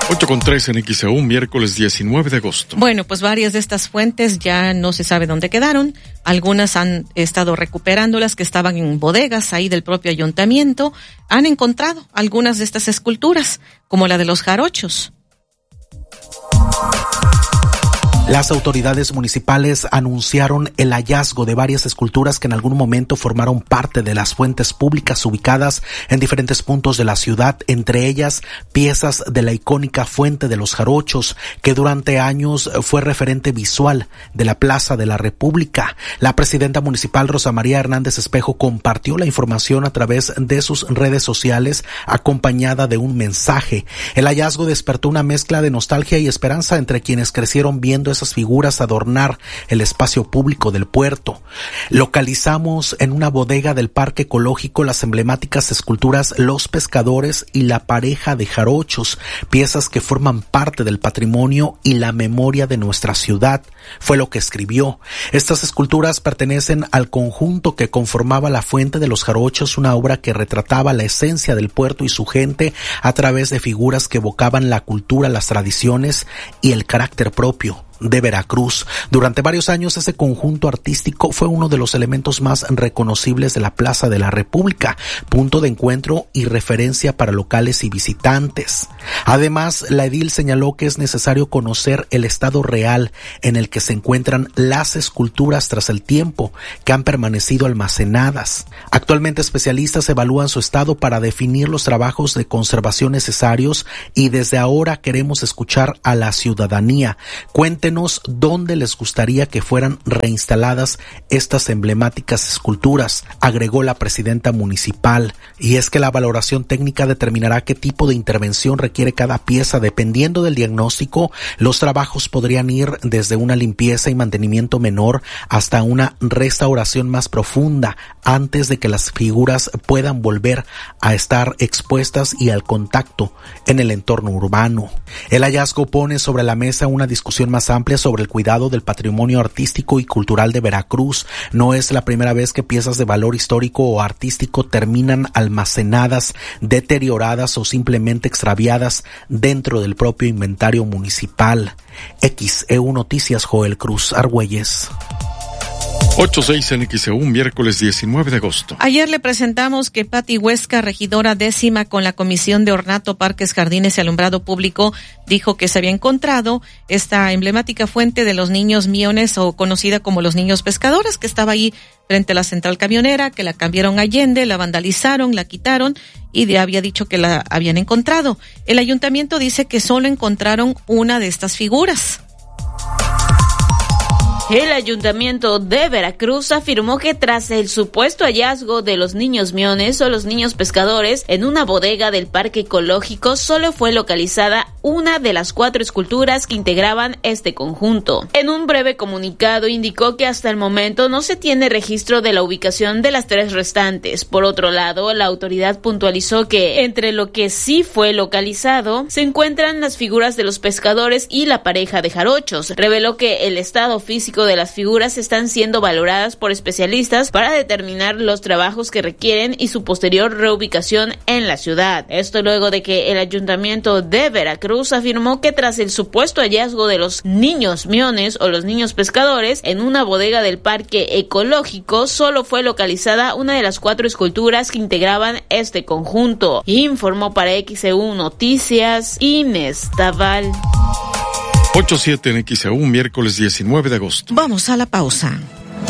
8:03 en XEU, miércoles 19 de agosto. Bueno, pues varias de estas fuentes ya no se sabe dónde quedaron. Algunas han estado recuperándolas que estaban en bodegas ahí del propio ayuntamiento. Han encontrado algunas de estas esculturas, como la de los jarochos. Las autoridades municipales anunciaron el hallazgo de varias esculturas que en algún momento formaron parte de las fuentes públicas ubicadas en diferentes puntos de la ciudad, entre ellas piezas de la icónica Fuente de los Jarochos, que durante años fue referente visual de la Plaza de la República. La presidenta municipal Rosa María Hernández Espejo compartió la información a través de sus redes sociales, acompañada de un mensaje. El hallazgo despertó una mezcla de nostalgia y esperanza entre quienes crecieron viendo esas figuras adornar el espacio público del puerto. Localizamos en una bodega del Parque Ecológico las emblemáticas esculturas Los Pescadores y la Pareja de Jarochos, piezas que forman parte del patrimonio y la memoria de nuestra ciudad, fue lo que escribió. Estas esculturas pertenecen al conjunto que conformaba la Fuente de los Jarochos, una obra que retrataba la esencia del puerto y su gente a través de figuras que evocaban la cultura, las tradiciones y el carácter propio de Veracruz. Durante varios años ese conjunto artístico fue uno de los elementos más reconocibles de la Plaza de la República, punto de encuentro y referencia para locales y visitantes. Además, la edil señaló que es necesario conocer el estado real en el que se encuentran las esculturas tras el tiempo que han permanecido almacenadas. Actualmente especialistas evalúan su estado para definir los trabajos de conservación necesarios y desde ahora queremos escuchar a la ciudadanía. Cuéntenos dónde les gustaría que fueran reinstaladas estas emblemáticas esculturas, agregó la presidenta municipal. Y es que la valoración técnica determinará qué tipo de intervención requiere cada pieza. Dependiendo del diagnóstico, los trabajos podrían ir desde una limpieza y mantenimiento menor hasta una restauración más profunda antes de que las figuras puedan volver a estar expuestas y al contacto en el entorno urbano. El hallazgo pone sobre la mesa una discusión más amplia sobre el cuidado del patrimonio artístico y cultural de Veracruz. No es la primera vez que piezas de valor histórico o artístico terminan almacenadas, deterioradas o simplemente extraviadas dentro del propio inventario municipal. XEU Noticias, Joel Cruz Argüelles. 8:06 en XEU, miércoles 19 de agosto. Ayer le presentamos que Pati Huesca, regidora 10ª con la Comisión de Ornato, Parques, Jardines y Alumbrado Público, dijo que se había encontrado esta emblemática fuente de los niños miones, o conocida como los niños pescadores, que estaba ahí frente a la central camionera, que la cambiaron a Allende, la vandalizaron, la quitaron y había dicho que la habían encontrado. El ayuntamiento dice que solo encontraron una de estas figuras. El Ayuntamiento de Veracruz afirmó que tras el supuesto hallazgo de los niños miones o los niños pescadores en una bodega del Parque Ecológico, solo fue localizada una de las 4 esculturas que integraban este conjunto. En un breve comunicado indicó que hasta el momento no se tiene registro de la ubicación de las 3 restantes. Por otro lado, la autoridad puntualizó que entre lo que sí fue localizado se encuentran las figuras de los pescadores y la pareja de jarochos. Reveló que el estado físico de las figuras están siendo valoradas por especialistas para determinar los trabajos que requieren y su posterior reubicación en la ciudad. Esto luego de que el Ayuntamiento de Veracruz afirmó que tras el supuesto hallazgo de los niños miones o los niños pescadores en una bodega del Parque Ecológico, solo fue localizada una de las 4 esculturas que integraban este conjunto. Informó para XEU Noticias Inés Taval. 8:07 en XEU, miércoles 19 de agosto. Vamos a la pausa.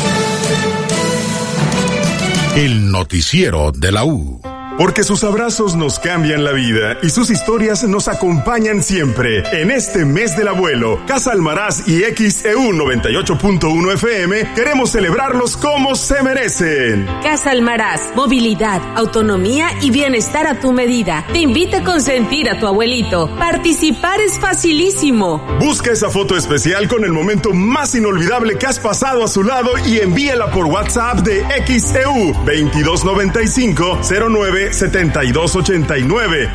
El noticiero de la U. Porque sus abrazos nos cambian la vida y sus historias nos acompañan siempre. En este mes del abuelo, Casa Almaraz y XEU 98.1 FM queremos celebrarlos como se merecen. Casa Almaraz, movilidad, autonomía y bienestar a tu medida. Te invita a consentir a tu abuelito. Participar es facilísimo. Busca esa foto especial con el momento más inolvidable que has pasado a su lado y envíala por WhatsApp de XEU 2295 09 097289,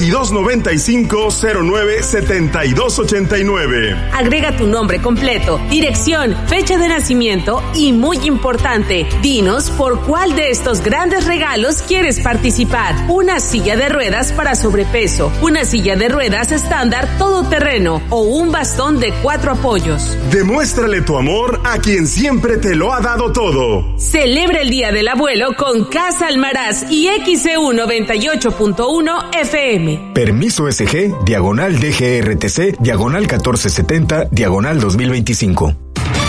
2295-097289. Agrega tu nombre completo, dirección, fecha de nacimiento y, muy importante, dinos por cuál de estos grandes regalos quieres participar. Una silla de ruedas para sobrepeso, una silla de ruedas estándar todoterreno o un bastón de 4 apoyos. Demuéstrale tu amor a quien siempre te lo ha dado todo. Celebra el Día del Abuelo con Casa Almaraz y XEU 98.1 FM. Permiso SG, diagonal DGRTC, diagonal 1470, diagonal 2025.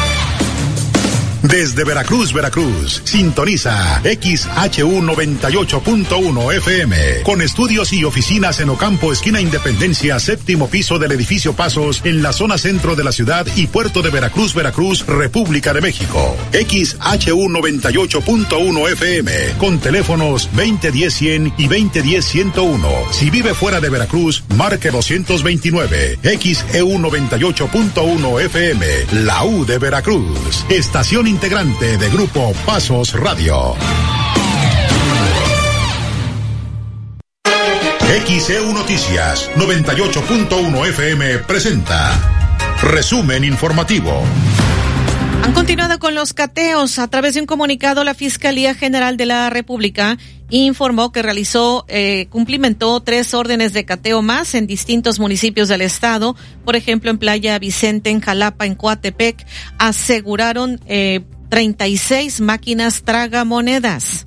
Desde Veracruz, Veracruz, sintoniza XHU 98.1 FM, con estudios y oficinas en Ocampo, esquina Independencia, séptimo piso del edificio Pasos, en la zona centro de la ciudad y puerto de Veracruz, Veracruz, República de México. XHU 98.1 FM, con teléfonos 2010-100 y 2010-101. Si vive fuera de Veracruz, marque 229. XEU 98.1 FM, la U de Veracruz, estación integrante de Grupo Pasos Radio. XEU Noticias 98.1 FM presenta resumen informativo. Han continuado con los cateos. A través de un comunicado, la Fiscalía General de la República informó que cumplimentó 3 órdenes de cateo más en distintos municipios del estado. Por ejemplo, en Playa Vicente, en Jalapa, en Coatepec, aseguraron 36 máquinas tragamonedas.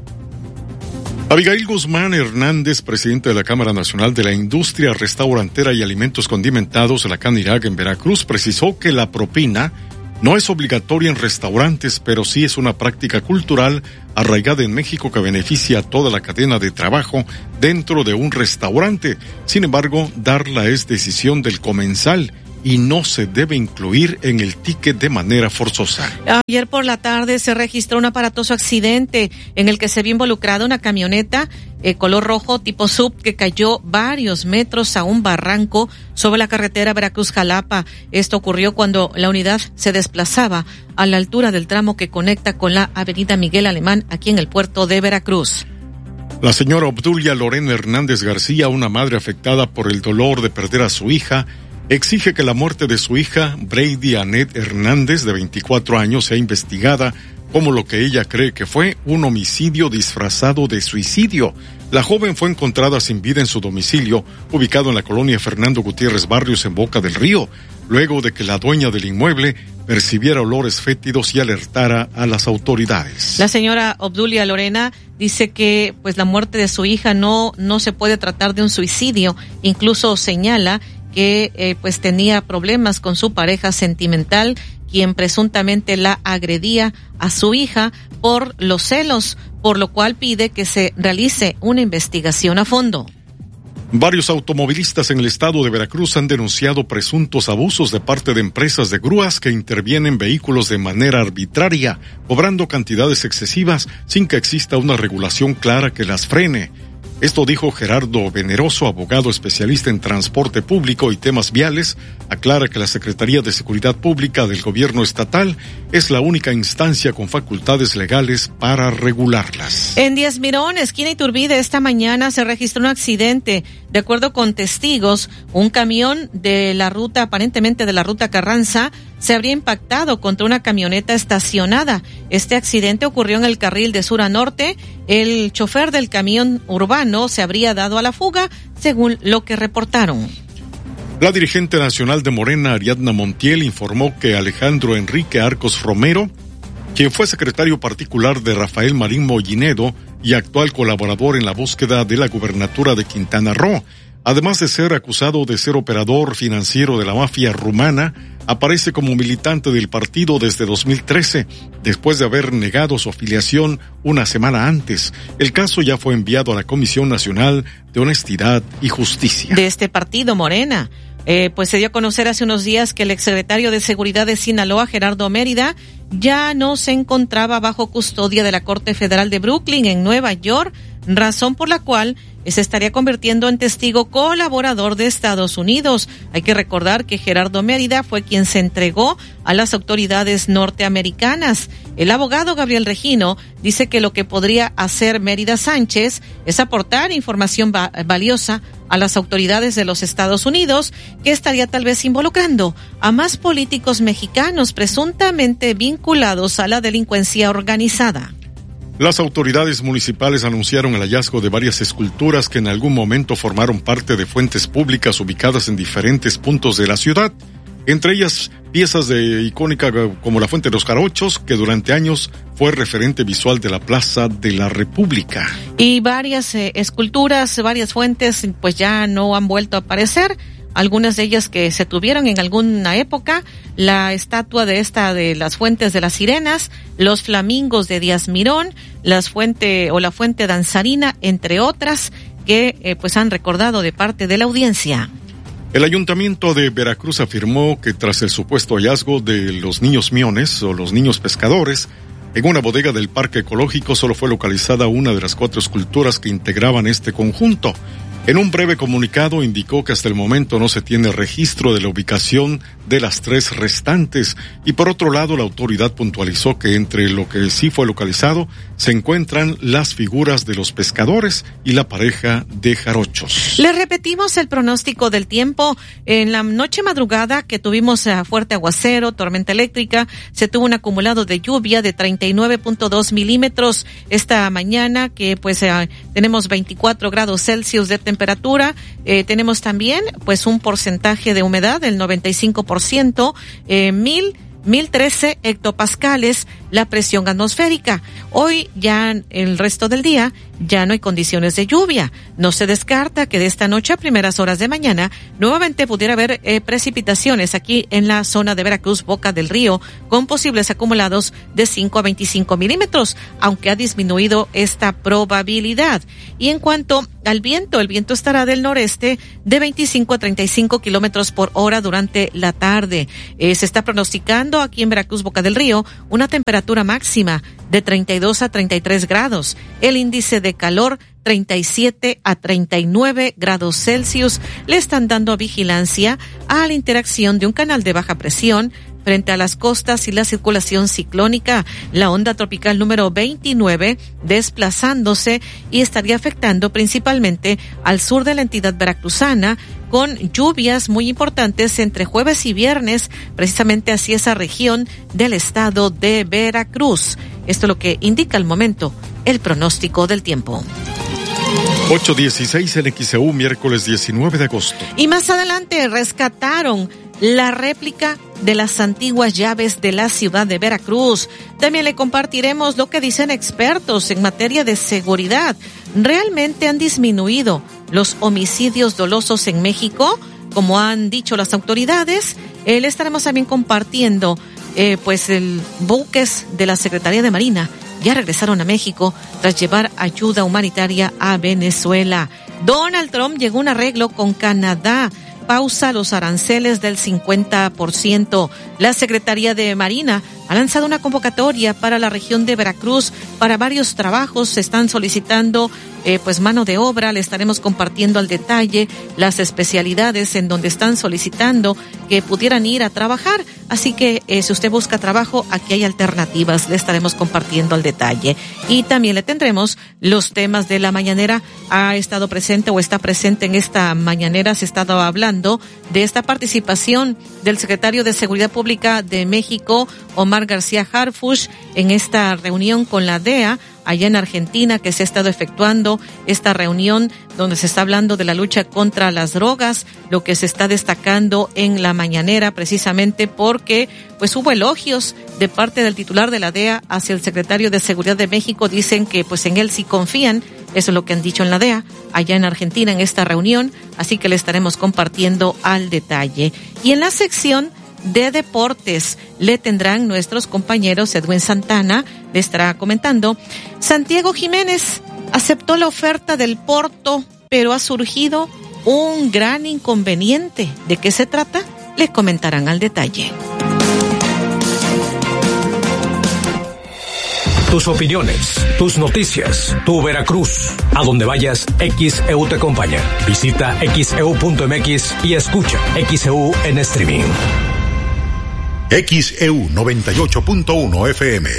Abigail Guzmán Hernández, presidenta de la Cámara Nacional de la Industria Restaurantera y Alimentos Condimentados de la Canirac en Veracruz, precisó que la propina no es obligatoria en restaurantes, pero sí es una práctica cultural arraigada en México que beneficia a toda la cadena de trabajo dentro de un restaurante. Sin embargo, darla es decisión del comensal y no se debe incluir en el ticket de manera forzosa. Ayer por la tarde se registró un aparatoso accidente en el que se vio involucrada una camioneta color rojo tipo SUV que cayó varios metros a un barranco sobre la carretera Veracruz-Jalapa. Esto ocurrió cuando la unidad se desplazaba a la altura del tramo que conecta con la avenida Miguel Alemán aquí en el puerto de Veracruz. La señora Obdulia Lorena Hernández García, una madre afectada por el dolor de perder a su hija, exige que la muerte de su hija, Brady Annette Hernández, de 24 años, sea investigada como lo que ella cree que fue un homicidio disfrazado de suicidio. La joven fue encontrada sin vida en su domicilio, ubicado en la colonia Fernando Gutiérrez Barrios, en Boca del Río, luego de que la dueña del inmueble percibiera olores fétidos y alertara a las autoridades. La señora Obdulia Lorena dice que la muerte de su hija no se puede tratar de un suicidio. Incluso señala que tenía problemas con su pareja sentimental, quien presuntamente la agredía a su hija por los celos, por lo cual pide que se realice una investigación a fondo. Varios automovilistas en el estado de Veracruz han denunciado presuntos abusos de parte de empresas de grúas que intervienen vehículos de manera arbitraria, cobrando cantidades excesivas sin que exista una regulación clara que las frene. Esto dijo Gerardo Veneroso, abogado especialista en transporte público y temas viales. Aclara que la Secretaría de Seguridad Pública del Gobierno Estatal es la única instancia con facultades legales para regularlas. En Díaz Mirón, esquina Iturbide, esta mañana se registró un accidente. De acuerdo con testigos, un camión de la ruta, aparentemente de la ruta Carranza, se habría impactado contra una camioneta estacionada. Este accidente ocurrió en el carril de sur a norte. El chofer del camión urbano se habría dado a la fuga, según lo que reportaron. La dirigente nacional de Morena, Ariadna Montiel, informó que Alejandro Enrique Arcos Romero, quien fue secretario particular de Rafael Marín Mollinedo y actual colaborador en la búsqueda de la gubernatura de Quintana Roo, además de ser acusado de ser operador financiero de la mafia rumana, aparece como militante del partido desde 2013, después de haber negado su afiliación una semana antes. El caso ya fue enviado a la Comisión Nacional de Honestidad y Justicia. De este partido, Morena. Se dio a conocer hace unos días que el exsecretario de Seguridad de Sinaloa, Gerardo Mérida, ya no se encontraba bajo custodia de la Corte Federal de Brooklyn, en Nueva York, razón por la cual se estaría convirtiendo en testigo colaborador de Estados Unidos. Hay que recordar que Gerardo Mérida fue quien se entregó a las autoridades norteamericanas. El abogado Gabriel Regino dice que lo que podría hacer Mérida Sánchez es aportar información valiosa a las autoridades de los Estados Unidos, que estaría tal vez involucrando a más políticos mexicanos presuntamente vinculados a la delincuencia organizada. Las autoridades municipales anunciaron el hallazgo de varias esculturas que en algún momento formaron parte de fuentes públicas ubicadas en diferentes puntos de la ciudad, entre ellas piezas de icónica como la Fuente de los Jarochos, que durante años fue referente visual de la Plaza de la República. Y varias esculturas, varias fuentes, pues ya no han vuelto a aparecer. Algunas de ellas que se tuvieron en alguna época, la estatua de las fuentes de las sirenas, los flamingos de Díaz Mirón, la fuente danzarina, entre otras, que pues han recordado de parte de la audiencia. El Ayuntamiento de Veracruz afirmó que tras el supuesto hallazgo de los niños miones o los niños pescadores, en una bodega del Parque Ecológico solo fue localizada una de las 4 esculturas que integraban este conjunto. En un breve comunicado indicó que hasta el momento no se tiene registro de la ubicación de las 3 restantes y por otro lado la autoridad puntualizó que entre lo que sí fue localizado se encuentran las figuras de los pescadores y la pareja de jarochos. Les repetimos el pronóstico del tiempo. En la noche madrugada que tuvimos fuerte aguacero, tormenta eléctrica, se tuvo un acumulado de lluvia de 39.2 milímetros. Esta mañana que pues tenemos 24 grados Celsius de temperatura, tenemos también pues un porcentaje de humedad del 95%, 1013 hectopascales la presión atmosférica. Hoy ya el resto del día ya no hay condiciones de lluvia. No se descarta que de esta noche a primeras horas de mañana nuevamente pudiera haber precipitaciones aquí en la zona de Veracruz, Boca del Río, con posibles acumulados de 5 a 25 milímetros, aunque ha disminuido esta probabilidad. Y en cuanto al viento, el viento estará del noreste de 25 a 35 kilómetros por hora durante la tarde. Se está pronosticando aquí en Veracruz, Boca del Río, una temperatura máxima de 32 a 33 grados. El índice de calor 37 a 39 grados Celsius. Le están dando vigilancia a la interacción de un canal de baja presión frente a las costas y la circulación ciclónica, la onda tropical número 29 desplazándose y estaría afectando principalmente al sur de la entidad veracruzana, con lluvias muy importantes entre jueves y viernes, precisamente hacia esa región del estado de Veracruz. Esto es lo que indica al momento el pronóstico del tiempo. 8:16 en XEU, miércoles 19 de agosto. Y más adelante rescataron la réplica de las antiguas llaves de la ciudad de Veracruz. También le compartiremos lo que dicen expertos en materia de seguridad. ¿Realmente han disminuido los homicidios dolosos en México, como han dicho las autoridades? Le estaremos también compartiendo pues el buques de la Secretaría de Marina ya regresaron a México tras llevar ayuda humanitaria a Venezuela. Donald Trump llegó a un arreglo con Canadá. Pausa los aranceles del 50%. La Secretaría de Marina ha lanzado una convocatoria para la región de Veracruz para varios trabajos. Se están solicitando pues mano de obra. Le estaremos compartiendo al detalle las especialidades en donde están solicitando que pudieran ir a trabajar. Así que si usted busca trabajo, aquí hay alternativas. Le estaremos compartiendo al detalle. Y también le tendremos los temas de la mañanera. Ha estado presente o está presente en esta mañanera. Se ha estado hablando de esta participación del secretario de Seguridad Pública de México, Omar García Harfuch, en esta reunión con la DEA allá en Argentina, que se ha estado efectuando esta reunión donde se está hablando de la lucha contra las drogas, lo que se está destacando en la mañanera precisamente porque pues hubo elogios de parte del titular de la DEA hacia el secretario de Seguridad de México. Dicen que pues en él sí confían. Eso es lo que han dicho en la DEA, allá en Argentina, en esta reunión, así que le estaremos compartiendo al detalle. Y en la sección de deportes le tendrán nuestros compañeros Edwin Santana, le estará comentando. Santiago Jiménez aceptó la oferta del Porto, pero ha surgido un gran inconveniente. ¿De qué se trata? Le comentarán al detalle. Tus opiniones, tus noticias, tu Veracruz. A donde vayas, XEU te acompaña. Visita xeu.mx y escucha XEU en streaming. XEU 98.1 FM.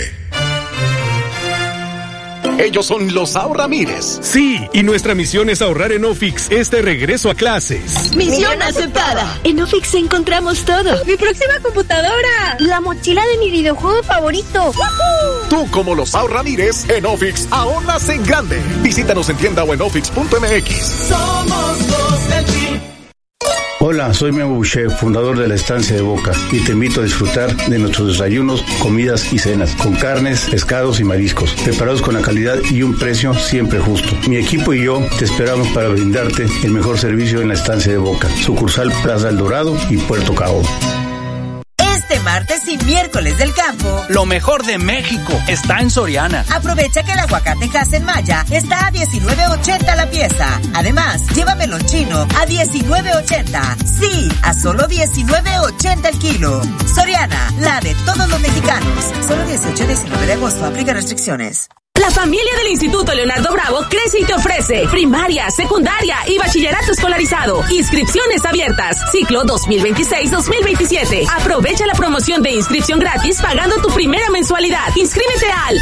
Ellos son los Ahorramires. Sí, y nuestra misión es ahorrar en Ofix este regreso a clases. ¡Misión aceptada! En Ofix encontramos todo. ¡Mi próxima computadora! ¡La mochila de mi videojuego favorito! ¡Woohoo! Tú, como los Ahorramires, en Ofix ahorras en grande. Visítanos en tienda o en ofix.mx. Somos dos del team. Hola, soy Memo Boucher, fundador de la Estancia de Boca, y te invito a disfrutar de nuestros desayunos, comidas y cenas, con carnes, pescados y mariscos, preparados con la calidad y un precio siempre justo. Mi equipo y yo te esperamos para brindarte el mejor servicio en la Estancia de Boca, sucursal Plaza El Dorado y Puerto Cao. Este martes y miércoles del campo, lo mejor de México está en Soriana. Aprovecha que el aguacate Hass Maya está a $19.80 la pieza. Además, lleva melón chino a $19.80. Sí, a solo $19.80 el kilo. Soriana, la de todos los mexicanos. Solo 18 y 19 de agosto. Aplica restricciones. La familia del Instituto Leonardo Bravo crece y te ofrece primaria, secundaria y bachillerato escolarizado. Inscripciones abiertas. Ciclo 2026-2027. Aprovecha la promoción de inscripción gratis pagando tu primera mensualidad. Inscríbete al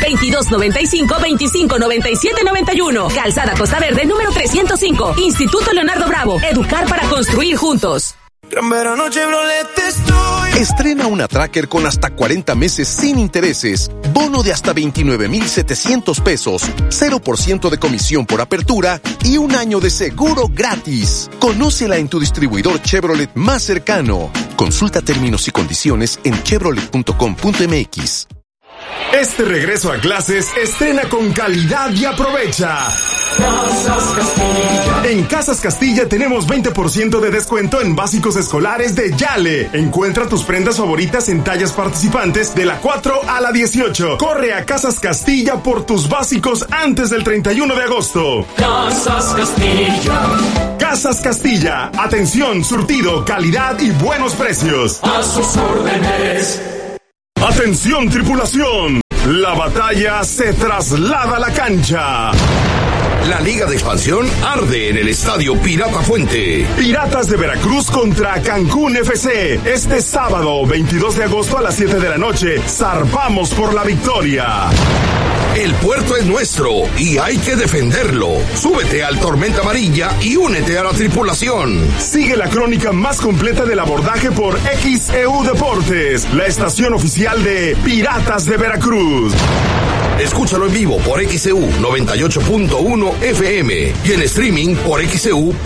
2295-259791. Calzada Costa Verde número 305. Instituto Leonardo Bravo. Educar para construir juntos. Gran verano Chevrolet estoy. Estrena una Tracker con hasta 40 meses sin intereses, bono de hasta 29,700 pesos, 0% de comisión por apertura y un año de seguro gratis. Conócela en tu distribuidor Chevrolet más cercano. Consulta términos y condiciones en chevrolet.com.mx. Este regreso a clases estrena con calidad y aprovecha. Casas Castilla. En Casas Castilla tenemos 20% de descuento en básicos escolares de Yale. Encuentra tus prendas favoritas en tallas participantes de la 4 a la 18. Corre a Casas Castilla por tus básicos antes del 31 de agosto. Casas Castilla. Casas Castilla. Atención, surtido, calidad y buenos precios. A sus órdenes. ¡Atención, tripulación! La batalla se traslada a la cancha. La Liga de Expansión arde en el Estadio Pirata Fuente. Piratas de Veracruz contra Cancún FC. Este sábado, 22 de agosto a las 7 de la noche. Zarpamos por la victoria. El puerto es nuestro y hay que defenderlo. Súbete al Tormenta Amarilla y únete a la tripulación. Sigue la crónica más completa del abordaje por XEU Deportes, la estación oficial de Piratas de Veracruz. Escúchalo en vivo por XEU 98.1 FM y en streaming por XEU.mx.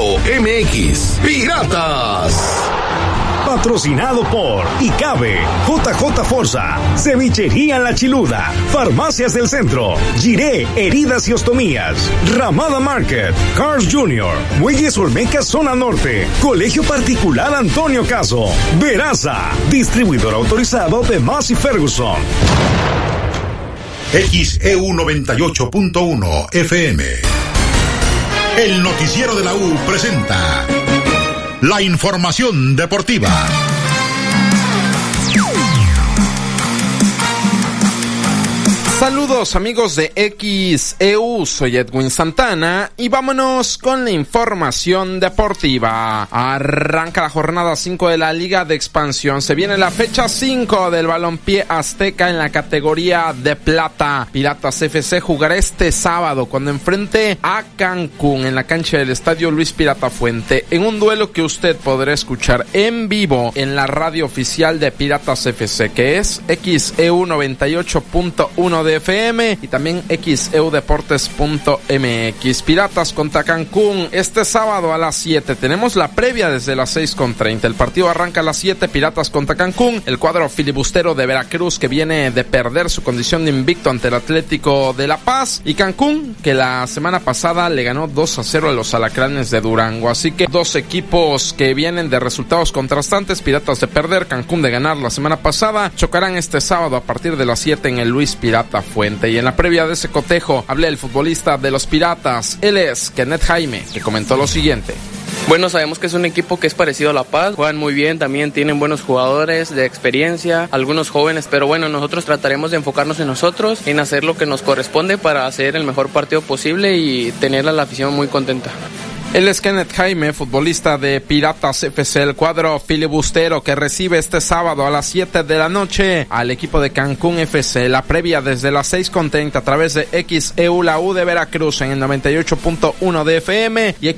¡Piratas! Patrocinado por ICABE, JJ Forza, Cevichería La Chiluda, Farmacias del Centro, Giré, Heridas y Ostomías, Ramada Market, Cars Jr., Muelles Olmeca Zona Norte, Colegio Particular Antonio Caso, Veraza, distribuidor autorizado de Massey Ferguson. XEU 98.1 FM. El noticiero de la U presenta la información deportiva. Saludos amigos de XEU, soy Edwin Santana y vámonos con la información deportiva. Arranca la jornada 5 de la Liga de Expansión, se viene la fecha 5 del balompié azteca en la categoría de plata. Piratas FC jugará este sábado cuando enfrente a Cancún en la cancha del Estadio Luis Pirata Fuente, en un duelo que usted podrá escuchar en vivo en la radio oficial de Piratas FC, que es XEU 98.1 de FM y también xeudeportes.mx. Piratas contra Cancún este sábado a las 7. Tenemos la previa desde las 6:30. El partido arranca a las 7. Piratas contra Cancún. El cuadro filibustero de Veracruz, que viene de perder su condición de invicto ante el Atlético de La Paz, y Cancún, que la semana pasada le ganó 2-0 a los Alacranes de Durango. Así que dos equipos que vienen de resultados contrastantes. Piratas de perder, Cancún de ganar la semana pasada, chocarán este sábado a partir de las 7 en el Luis Pirata Fuente. Y en la previa de ese cotejo hablé el futbolista de los Piratas. Él es Kenneth Jaime, que comentó lo siguiente. Bueno, sabemos que es un equipo que es parecido a La Paz, juegan muy bien, también tienen buenos jugadores de experiencia, algunos jóvenes, pero bueno, nosotros trataremos de enfocarnos en nosotros, en hacer lo que nos corresponde para hacer el mejor partido posible y tener a la afición muy contenta. Él es Kenneth Jaime, futbolista de Piratas FC, el cuadro filibustero que recibe este sábado a las 7 de la noche al equipo de Cancún FC. La previa desde las 6:30 a través de XEU, la U de Veracruz en el 98.1 de FM y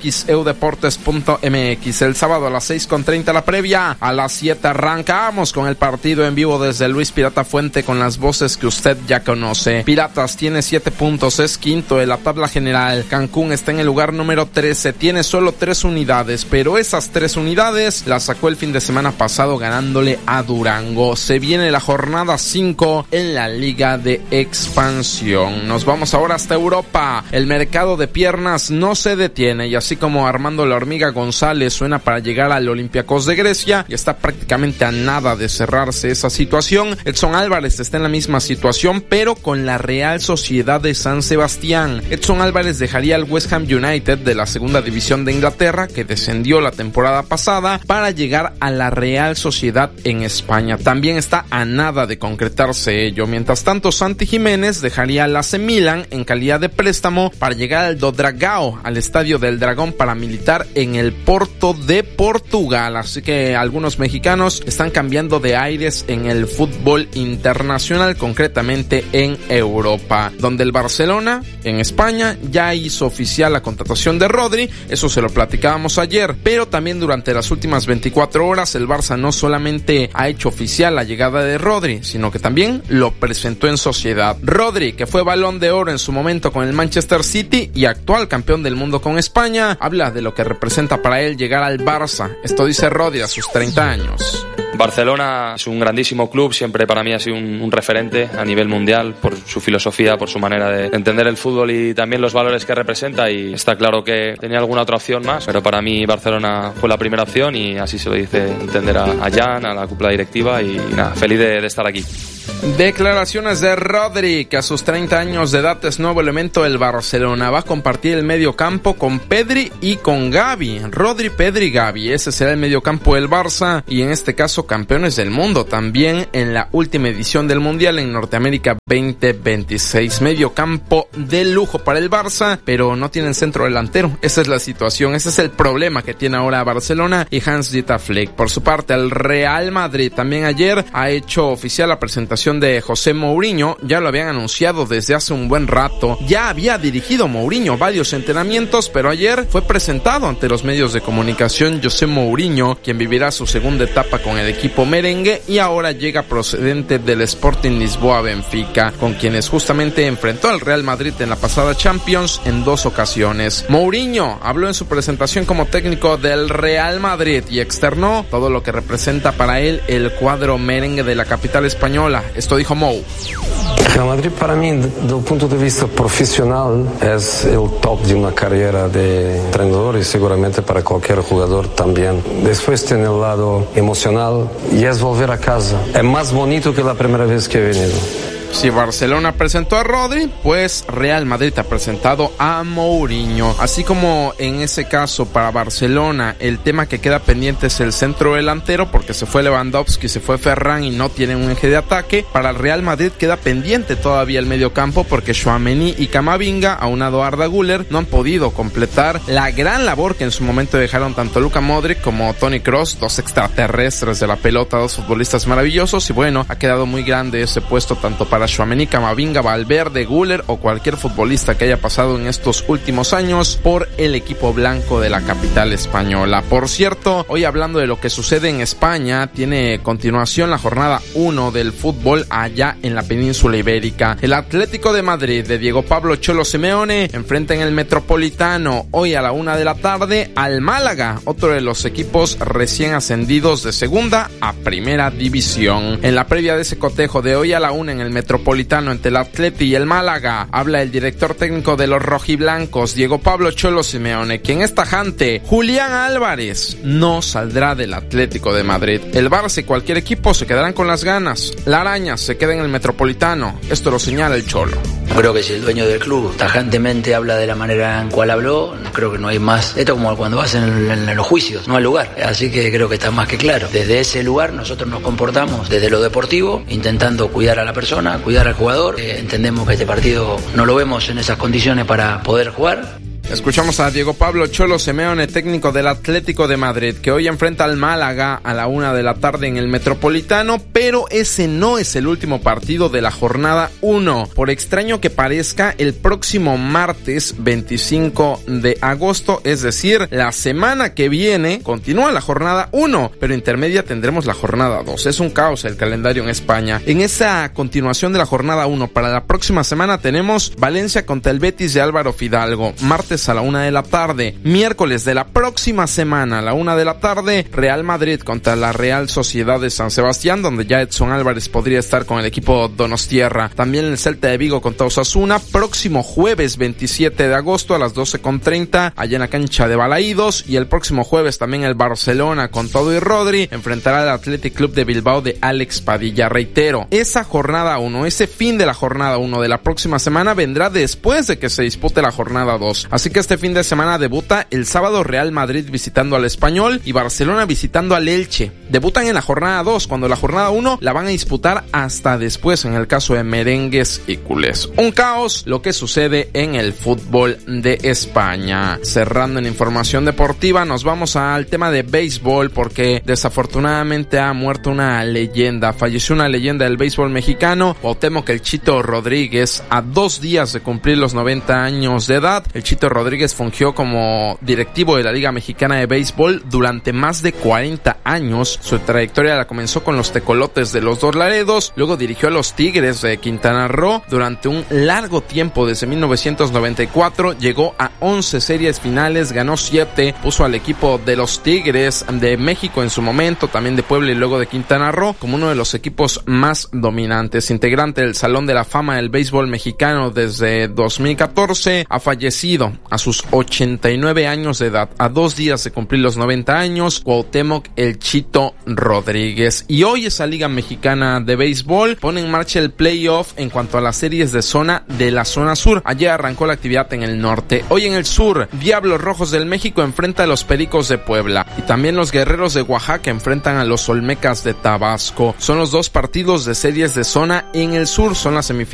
XEUdeportes.mx. El sábado a las 6:30 la previa, a las 7 arrancamos con el partido en vivo desde Luis Pirata Fuente con las voces que usted ya conoce. Piratas tiene 7 puntos, es quinto en la tabla general. Cancún está en el lugar número 13. Tiene solo 3 unidades, pero esas 3 unidades las sacó el fin de semana pasado ganándole a Durango. Se viene la jornada 5 en la Liga de Expansión. Nos vamos ahora hasta Europa. El mercado de piernas no se detiene y así como Armando La Hormiga González suena para llegar al Olympiacos de Grecia y está prácticamente a nada de cerrarse esa situación, Edson Álvarez está en la misma situación pero con la Real Sociedad de San Sebastián. Edson Álvarez dejaría al West Ham United de la segunda división de Inglaterra, que descendió la temporada pasada, para llegar a la Real Sociedad en España. También está a nada de concretarse ello. Mientras tanto, Santi Jiménez dejaría al AC Milan en calidad de préstamo para llegar al Do Dragao, al Estadio del Dragón, para militar en el Porto de Portugal. Así que algunos mexicanos están cambiando de aires en el fútbol internacional, concretamente en Europa, donde el Barcelona en España ya hizo oficial la contratación de Rodri. Eso se lo platicábamos ayer, pero también durante las últimas 24 horas el Barça no solamente ha hecho oficial la llegada de Rodri, sino que también lo presentó en sociedad. Rodri, que fue Balón de Oro en su momento con el Manchester City y actual campeón del mundo con España, habla de lo que representa para él llegar al Barça. Esto dice Rodri a sus 30 años. Barcelona es un grandísimo club, siempre para mí ha sido un referente a nivel mundial por su filosofía, por su manera de entender el fútbol y también los valores que representa, y está claro que tenía alguna otra opción más, pero para mí Barcelona fue la primera opción y así se lo dice entender a Jan, a la cúpula directiva, y nada, feliz de estar aquí. Declaraciones de Rodri, que a sus 30 años de edad es nuevo elemento del Barcelona. Va a compartir el medio campo con Pedri y con Gavi. Rodri, Pedri, Gavi. Ese será el medio campo del Barça y en este caso campeones del mundo también en la última edición del Mundial en Norteamérica 2026. Medio campo de lujo para el Barça, pero no tienen centro delantero. Esa es la situación, ese es el problema que tiene ahora Barcelona y Hans-Dieter Flick. Por su parte, el Real Madrid también ayer ha hecho oficial la presentación de José Mourinho. Ya lo habían anunciado desde hace un buen rato. Ya había dirigido Mourinho varios entrenamientos, pero ayer fue presentado ante los medios de comunicación José Mourinho, quien vivirá su segunda etapa con el equipo merengue y ahora llega procedente del Sporting Lisboa Benfica, con quienes justamente enfrentó al Real Madrid en la pasada Champions en 2 ocasiones. Mourinho habló en su presentación como técnico del Real Madrid y externó todo lo que representa para él el cuadro merengue de la capital española. Esto dijo Mou. Real Madrid para mí, desde el punto de vista profesional, es el top de una carrera de entrenador y seguramente para cualquier jugador también. Después tiene el lado emocional y es volver a casa. Es más bonito que la primera vez que he venido. Si Barcelona presentó a Rodri, pues Real Madrid ha presentado a Mourinho. Así como en ese caso para Barcelona el tema que queda pendiente es el centro delantero, porque se fue Lewandowski, se fue Ferran y no tienen un eje de ataque. Para el Real Madrid queda pendiente todavía el medio campo, porque Tchouaméni y Camavinga, aunado a Arda Güler, no han podido completar la gran labor que en su momento dejaron tanto Luka Modric como Toni Kroos, 2 extraterrestres de la pelota, 2 futbolistas maravillosos. Y bueno, ha quedado muy grande ese puesto tanto para Tchouaméni, Camavinga, Valverde, Güler o cualquier futbolista que haya pasado en estos últimos años por el equipo blanco de la capital española. Por cierto, hoy hablando de lo que sucede en España, tiene continuación la jornada 1 del fútbol allá en la península ibérica. El Atlético de Madrid de Diego Pablo Cholo Simeone enfrenta en el Metropolitano hoy a la 1 de la tarde al Málaga, otro de los equipos recién ascendidos de segunda a primera división. En la previa de ese cotejo de hoy a la 1 en el Metropolitano entre el Atleti y el Málaga, habla el director técnico de los rojiblancos, Diego Pablo Cholo Simeone, quien es tajante. Julián Álvarez no saldrá del Atlético de Madrid. El Barça y cualquier equipo se quedarán con las ganas. La araña se queda en el Metropolitano. Esto lo señala el Cholo. Creo que si el dueño del club tajantemente habla de la manera en cual habló, creo que no hay más. Esto es como cuando vas en los juicios, no al lugar. Así que creo que está más que claro. Desde ese lugar nosotros nos comportamos desde lo deportivo, intentando cuidar a la persona, cuidar al jugador. Entendemos que este partido no lo vemos en esas condiciones para poder jugar. Escuchamos a Diego Pablo Cholo Simeone, técnico del Atlético de Madrid, que hoy enfrenta al Málaga a la 1:00 p.m. en el Metropolitano, pero ese no es el último partido de la jornada 1. Por extraño que parezca, el próximo martes 25 de agosto, es decir, la semana que viene, continúa la jornada 1, pero intermedia tendremos la jornada 2. Es un caos el calendario en España. En esa continuación de la jornada 1, para la próxima semana tenemos Valencia contra el Betis de Álvaro Fidalgo, martes a la 1:00 p.m. Miércoles de la próxima semana a la 1:00 p.m. Real Madrid contra la Real Sociedad de San Sebastián, donde ya Edson Álvarez podría estar con el equipo donostiarra. También el Celta de Vigo contra Osasuna, próximo jueves 27 de agosto a las 12:30 allá en la cancha de Balaídos. Y el próximo jueves también el Barcelona con todo y Rodri enfrentará al Athletic Club de Bilbao de Alex Padilla. Reitero, esa jornada 1, ese fin de la jornada 1 de la próxima semana vendrá después de que se dispute la jornada 2. Así que este fin de semana debuta el sábado Real Madrid visitando al Español y Barcelona visitando al Elche. Debutan en la jornada 2, cuando la jornada 1 la van a disputar hasta después en el caso de merengues y culés. Un caos lo que sucede en el fútbol de España. Cerrando en información deportiva, nos vamos al tema de béisbol, porque desafortunadamente ha muerto una leyenda. Falleció una leyenda del béisbol mexicano, Cuauhtémoc El Chito Rodríguez, a 2 días de cumplir los 90 años de edad. El Chito Rodríguez fungió como directivo de la Liga Mexicana de Béisbol durante más de 40 años. Su trayectoria la comenzó con los Tecolotes de los Dos Laredos, luego dirigió a los Tigres de Quintana Roo durante un largo tiempo, desde 1994, llegó a 11 series finales, ganó 7, puso al equipo de los Tigres de México en su momento, también de Puebla y luego de Quintana Roo, como uno de los equipos más dominantes. Integrante del Salón de la Fama del Béisbol Mexicano desde 2014, ha fallecido a sus 89 años de edad, a 2 días de cumplir los 90 años, Cuauhtémoc El Chito Rodríguez. Y hoy esa Liga Mexicana de Béisbol pone en marcha el playoff en cuanto a las series de zona de la zona sur. Ayer arrancó la actividad en el norte. Hoy en el sur, Diablos Rojos del México enfrenta a los Pericos de Puebla y también los Guerreros de Oaxaca enfrentan a los Olmecas de Tabasco. Son los 2 partidos de series de zona en el sur, son las semifinales